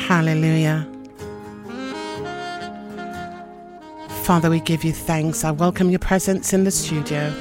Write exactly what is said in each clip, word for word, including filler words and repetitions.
Hallelujah. Father, we give you thanks. I welcome your presence in the studio.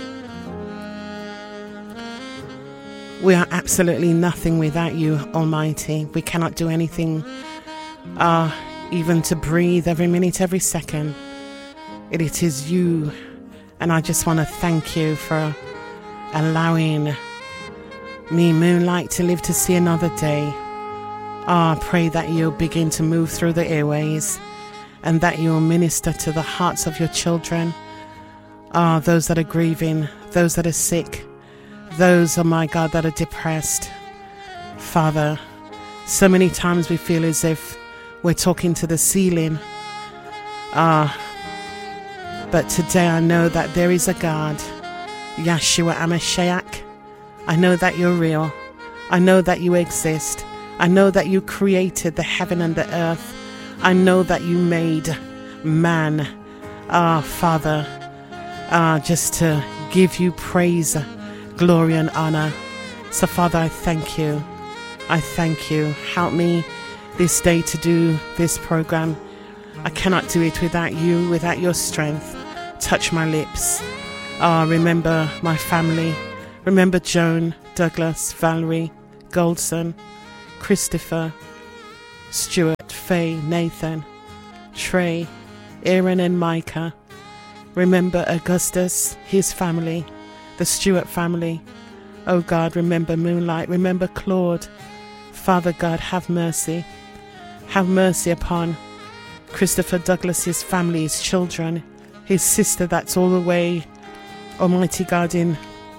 We are absolutely nothing without you, Almighty. We cannot do anything, uh, even to breathe every minute, every second. It, it is you. And I just want to thank you for allowing me, Moonlight, to live to see another day. Oh, I pray that you'll begin to move through the airways and that you'll minister to the hearts of your children. Ah, oh, those that are grieving, those that are sick, those, oh my God, that are depressed. Father, so many times we feel as if we're talking to the ceiling. Ah, but today I know that there is a God, Yeshua HaMashiach. I know that you're real. I know that you exist. I know that you created the heaven and the earth. I know that you made man, ah, Father, ah, just to give you praise, glory and honor. So, Father, I thank you. I thank you. Help me this day to do this program. I cannot do it without you, without your strength. Touch my lips. Ah, remember my family. Remember Joan, Douglas, Valerie, Goldson, Christopher, Stuart, Faye, Nathan, Trey, Aaron and Micah. Remember Augustus, his family, the Stewart family. Oh God, remember Moonlight. Remember Claude. Father God, have mercy. Have mercy upon Christopher Douglas's family, his children, his sister that's all the way, Almighty God, in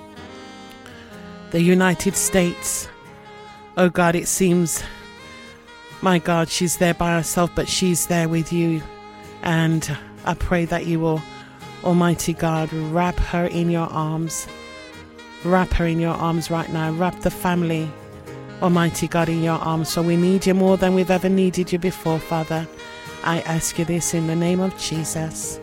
the United States. Oh God, it seems, my God, she's there by herself, but she's there with you. And I pray that you will, Almighty God, wrap her in your arms. Wrap her in your arms right now. Wrap the family, Almighty God, in your arms. For we need you more than we've ever needed you before, Father. I ask you this in the name of Jesus.